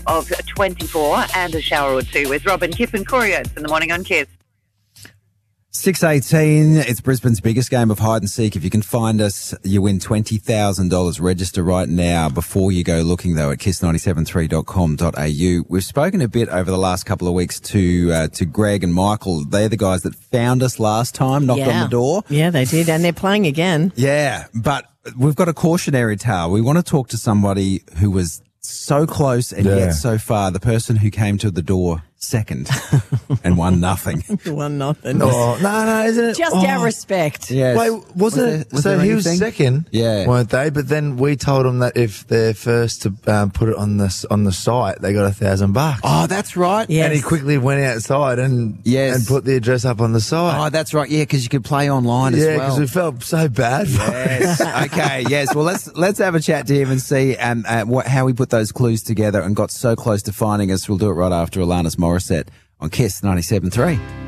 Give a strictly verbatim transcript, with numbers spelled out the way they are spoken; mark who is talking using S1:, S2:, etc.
S1: of twenty-four and a shower or two with Robin, Kip and Corey Oates in the morning on Kiss.
S2: six eighteen, it's Brisbane's biggest game of hide and seek. If you can find us, you win twenty thousand dollars. Register right now before you go looking, though, at kiss nine seven three dot com dot a u. We've spoken a bit over the last couple of weeks to uh, to Greg and Michael. They're the guys that found us last time, knocked
S3: yeah.
S2: on the door.
S3: Yeah, they did, and they're playing again.
S2: Yeah, but we've got a cautionary tale. We want to talk to somebody who was so close and
S4: Yeah.
S2: yet so far, the person who came to the door second and won nothing.
S3: One nothing.
S4: Oh, no, no, isn't it?
S3: Just
S4: oh.
S3: our respect.
S2: Yes.
S4: Wait, wasn't
S2: Was
S4: it?
S2: there- was
S4: so
S2: there
S4: he was
S2: anything?
S4: second,
S2: Yeah.
S4: weren't they? But then we told them that if they're first to um, put it on the on the site, they got a thousand bucks.
S2: Oh, that's right.
S3: Yes.
S4: And he quickly went outside and
S2: Yes.
S4: and put the address up on the site.
S2: Oh, that's right. Yeah, because you could play online as
S4: yeah,
S2: well.
S4: because we felt so bad. For
S2: Yes. Okay. Yes. Well, let's let's have a chat to him and see um, uh, what, how he put those clues together and got so close to finding us. We'll do it right after Alanis Morissette on Kiss ninety-seven point three.